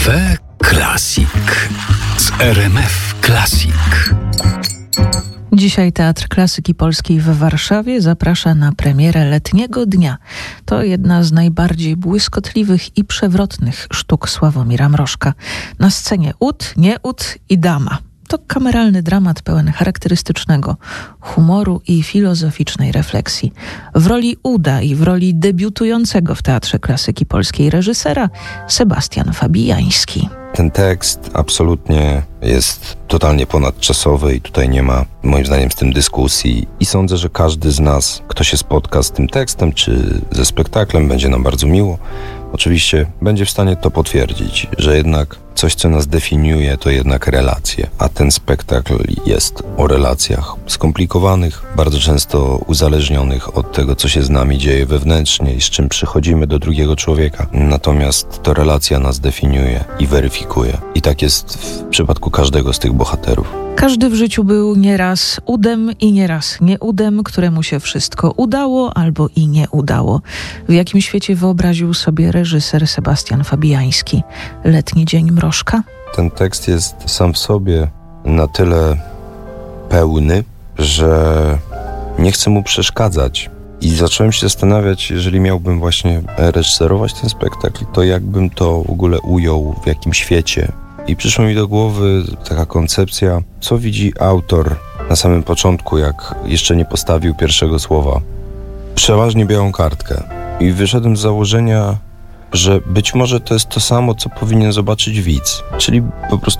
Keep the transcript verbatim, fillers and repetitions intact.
Cafe Classic z R M F Classic. Dzisiaj Teatr Klasyki Polskiej w Warszawie zaprasza na premierę Letniego Dnia. To jedna z najbardziej błyskotliwych i przewrotnych sztuk Sławomira Mrożka. Na scenie ud, nieud i dama. To kameralny dramat pełen charakterystycznego humoru i filozoficznej refleksji. W roli uda i w roli debiutującego w Teatrze Klasyki Polskiej reżysera Sebastian Fabijański. Ten tekst absolutnie jest totalnie ponadczasowy i tutaj nie ma, moim zdaniem, z tym dyskusji. I sądzę, że każdy z nas, kto się spotka z tym tekstem czy ze spektaklem, będzie nam bardzo miło. Oczywiście będzie w stanie to potwierdzić, że jednak coś, co nas definiuje, to jednak relacje. A ten spektakl jest o relacjach skomplikowanych, bardzo często uzależnionych od tego, co się z nami dzieje wewnętrznie i z czym przychodzimy do drugiego człowieka. Natomiast to relacja nas definiuje i weryfikuje. I tak jest w przypadku każdego z tych bohaterów. Każdy w życiu był nieraz udem i nieraz nieudem, któremu się wszystko udało albo i nie udało. W jakim świecie wyobraził sobie reżyser Sebastian Fabijański Letni Dzień Mrożka? Ten tekst jest sam w sobie na tyle pełny, że nie chcę mu przeszkadzać. I zacząłem się zastanawiać, jeżeli miałbym właśnie reżyserować ten spektakl, to jakbym to w ogóle ujął, w jakim świecie. I przyszła mi do głowy taka koncepcja, co widzi autor na samym początku, jak jeszcze nie postawił pierwszego słowa. Przeważnie białą kartkę. I wyszedłem z założenia, że być może to jest to samo, co powinien zobaczyć widz. Czyli po prostu